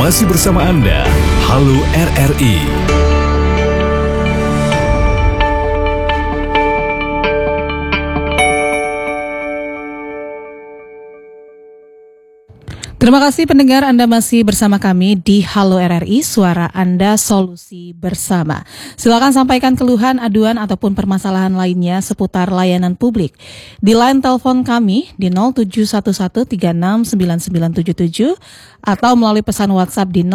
Masih bersama Anda, Halo RRI. Terima kasih pendengar, Anda masih bersama kami di Halo RRI, suara Anda solusi bersama. Silakan sampaikan keluhan, aduan ataupun permasalahan lainnya seputar layanan publik di line telepon kami di 0711369977 atau melalui pesan WhatsApp di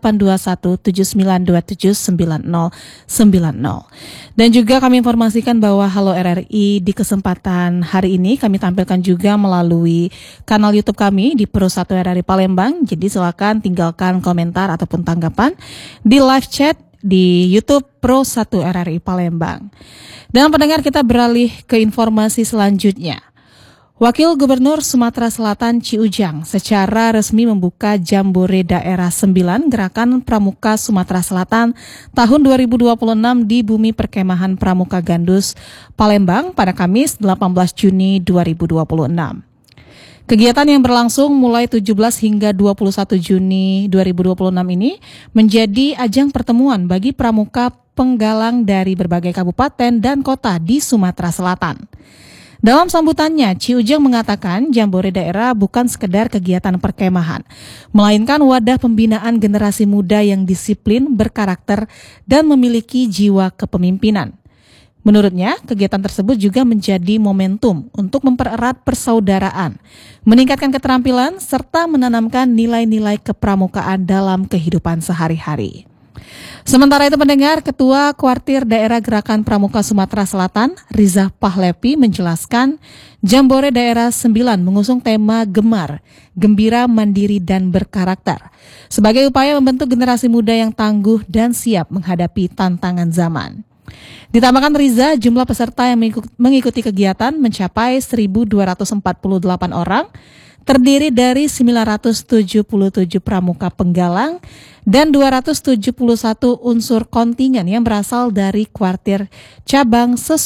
082179279090. Dan juga kami informasikan bahwa Halo RRI di kesempatan hari ini kami tampilkan juga melalui kanal YouTube kami di Pro 1 RRI Palembang. Jadi silakan tinggalkan komentar ataupun tanggapan di live chat di YouTube Pro 1 RRI Palembang. Dan pendengar, kita beralih ke informasi selanjutnya. Wakil Gubernur Sumatera Selatan Ci Ujang secara resmi membuka Jambore Daerah 9 Gerakan Pramuka Sumatera Selatan tahun 2026 di Bumi Perkemahan Pramuka Gandus, Palembang pada Kamis 18 Juni 2026. Kegiatan yang berlangsung mulai 17 hingga 21 Juni 2026 ini menjadi ajang pertemuan bagi pramuka penggalang dari berbagai kabupaten dan kota di Sumatera Selatan. Dalam sambutannya, Ci Ujang mengatakan Jambore Daerah bukan sekedar kegiatan perkemahan, melainkan wadah pembinaan generasi muda yang disiplin, berkarakter, dan memiliki jiwa kepemimpinan. Menurutnya, kegiatan tersebut juga menjadi momentum untuk mempererat persaudaraan, meningkatkan keterampilan, serta menanamkan nilai-nilai kepramukaan dalam kehidupan sehari-hari. Sementara itu pendengar, Ketua Kuartir Daerah Gerakan Pramuka Sumatera Selatan, Riza Pahlepi menjelaskan Jambore Daerah 9 mengusung tema Gemar, Gembira, Mandiri, dan Berkarakter sebagai upaya membentuk generasi muda yang tangguh dan siap menghadapi tantangan zaman. Ditambahkan Riza, jumlah peserta yang mengikuti kegiatan mencapai 1.248 orang, terdiri dari 977 pramuka penggalang dan 271 unsur kontingen yang berasal dari kuartir cabang